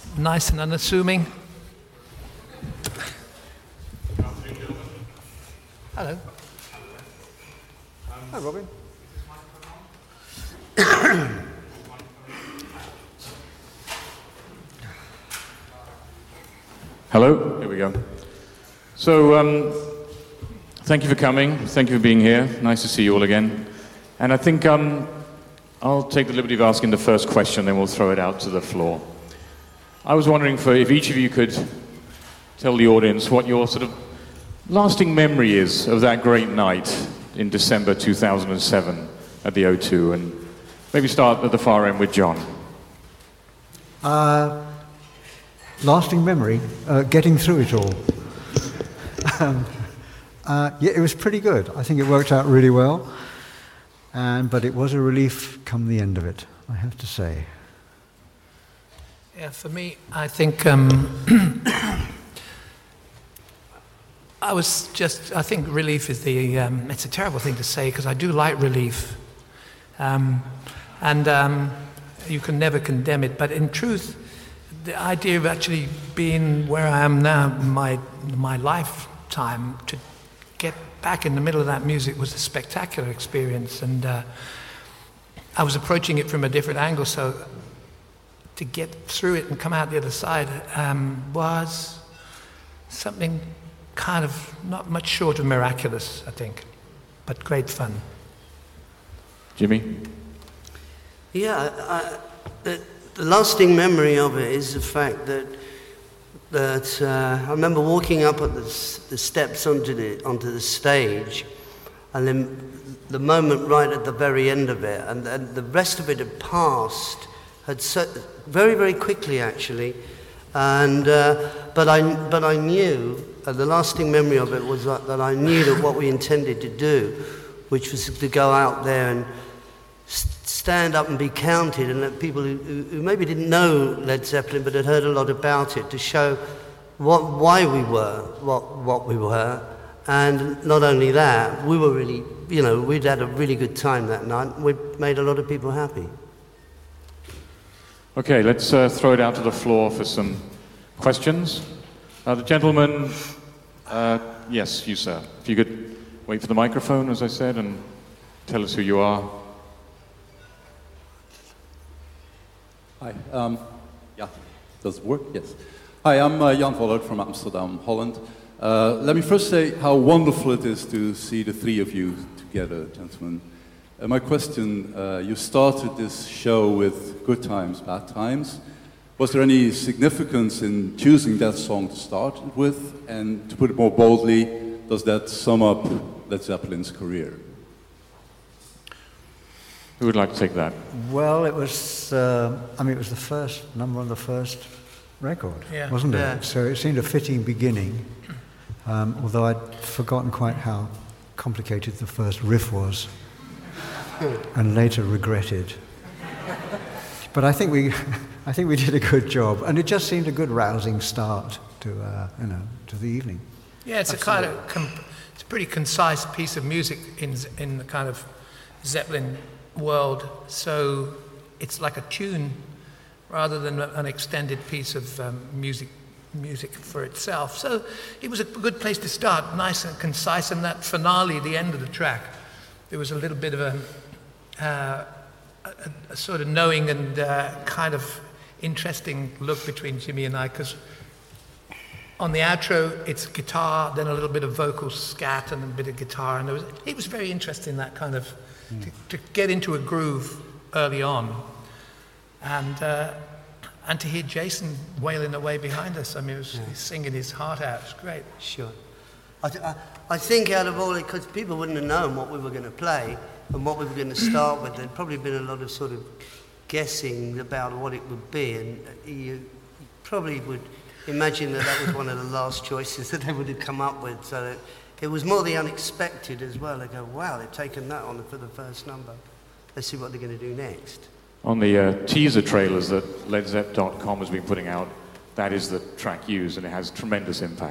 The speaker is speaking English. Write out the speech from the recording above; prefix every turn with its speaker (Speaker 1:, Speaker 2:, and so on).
Speaker 1: nice and unassuming. Hello.
Speaker 2: Hi, Robin.
Speaker 3: Hello, here we go. So, thank you for coming. Thank you for being here. Nice to see you all again. And I think I'll take the liberty of asking the first question, then we'll throw it out to the floor. I was wondering if each of you could tell the audience what your sort of lasting memory is of that great night in December 2007 at the O2, and maybe start at the far end with John.
Speaker 2: Lasting memory, getting through it all. Yeah, it was pretty good. I think it worked out really well, but it was a relief come the end of it, I have to say.
Speaker 1: Yeah, for me, I think I think relief is it's a terrible thing to say because I do like relief. You can never condemn it, but in truth, the idea of actually being where I am now, my lifetime, to get back in the middle of that music was a spectacular experience, and I was approaching it from a different angle, so to get through it and come out the other side was something kind of not much short of miraculous, I think, but great fun.
Speaker 3: Jimmy?
Speaker 4: Yeah, the lasting memory of it is the fact that I remember walking up at the steps onto the stage, and then the moment right at the very end of it, and the rest of it had passed, very, very quickly actually, and but I knew the lasting memory of it was that I knew that what we intended to do, which was to go out there and stand up and be counted, and let people who maybe didn't know Led Zeppelin but had heard a lot about it, to show why we were what we were. And not only that, we were really, we'd had a really good time that night. We made a lot of people happy.
Speaker 3: Okay, let's throw it out to the floor for some questions. The gentleman, yes, you sir. If you could wait for the microphone, as I said, and tell us who you are.
Speaker 5: Hi, yeah, does it work? Yes. Hi, I'm Jan Vollert from Amsterdam, Holland. Let me first say how wonderful it is to see the three of you together, gentlemen. My question, you started this show with Good Times, Bad Times. Was there any significance in choosing that song to start with? And to put it more boldly, does that sum up Led Zeppelin's career?
Speaker 3: Who would like to take that?
Speaker 2: Well, it was, it was the first number on the first record, wasn't it? Yeah. So it seemed a fitting beginning, although I'd forgotten quite how complicated the first riff was, and later regretted. But I think we did a good job, and it just seemed a good rousing start to the evening.
Speaker 1: Yeah, it's Absolutely. It's a pretty concise piece of music in the kind of Zeppelin world, so it's like a tune rather than an extended piece of music for itself. So it was a good place to start, nice and concise, and that finale, the end of the track, there was a little bit of a sort of knowing and kind of interesting look between Jimmy and I, because on the outro it's guitar, then a little bit of vocal scat and a bit of guitar, and it was very interesting, that kind of to get into a groove early on, and to hear Jason wailing away behind us. I mean, he's singing his heart out. It's great.
Speaker 4: Sure. I think out of all it, because people wouldn't have known what we were going to play and what we were going to start with, there'd probably been a lot of sort of guessing about what it would be, and you probably would imagine that was one of the last choices that they would have come up with, so that it was more the unexpected as well. They go, wow, they've taken that on for the first number. Let's see what they're going to do next.
Speaker 3: On the teaser trailers that LedZepp.com has been putting out, that is the track used, and it has tremendous impact.